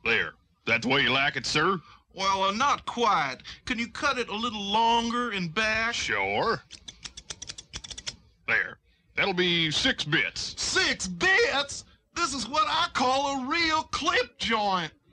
There. That's the way you like it, sir? Well, not quite. Can you cut it a little longer and back? Sure. There. That'll be 6 bits. 6 bits? This is what I call a real clip joint.